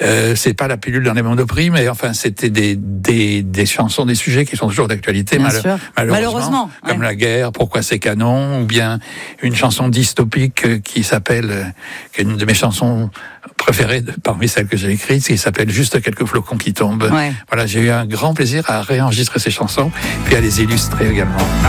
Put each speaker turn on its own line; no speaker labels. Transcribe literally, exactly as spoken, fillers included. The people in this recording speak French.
Euh, c'est pas la pilule dans les monoprix, mais enfin, c'était des, des, des chansons, des sujets qui sont toujours d'actualité,
Bien
mal,
sûr.
malheureusement.
Malheureusement,
Comme
ouais.
la guerre, pourquoi c'est canon, ou bien une chanson dystopique euh, qui s'appelle, euh, qui est une de mes chansons préférées de, parmi celles que j'ai écrites, qui s'appelle Juste quelques flocons qui tombent.
Ouais.
Voilà, j'ai eu un grand plaisir à réenregistrer ces chansons, puis à les illustrer également.